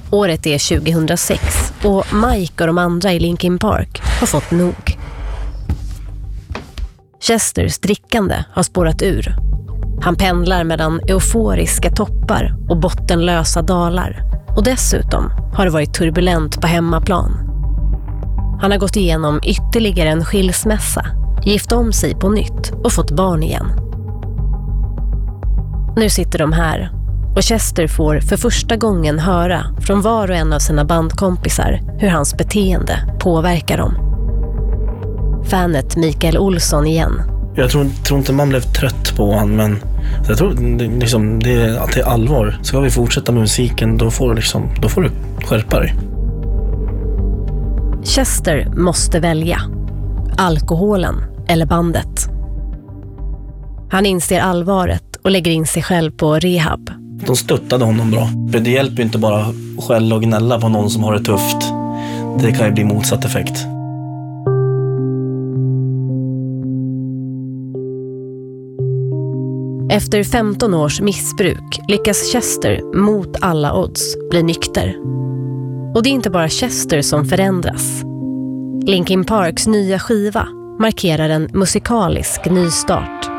Året är 2006 och Mike och de andra i Linkin Park har fått nog. Chesters drickande har spårat ur. Han pendlar mellan euforiska toppar och bottenlösa dalar. Och dessutom har det varit turbulent på hemmaplan. Han har gått igenom ytterligare en skilsmässa, gift om sig på nytt och fått barn igen. Nu sitter de här och Chester får för första gången höra från var och en av sina bandkompisar hur hans beteende påverkar dem. Fanet Mikael Olsson igen. Jag tror inte man blev trött på honom, men jag tror liksom, det är allvar. Ska vi fortsätta med musiken, då får du skärpa dig. Chester måste välja. Alkoholen eller bandet. Han inser allvaret och lägger in sig själv på rehab. De stöttade honom bra. Det hjälper inte bara skälla och gnälla på någon som har det tufft. Det kan ju bli motsatt effekt. Efter 15 års missbruk lyckas Chester mot alla odds bli nykter. Och det är inte bara Chester som förändras. Linkin Parks nya skiva markerar en musikalisk nystart.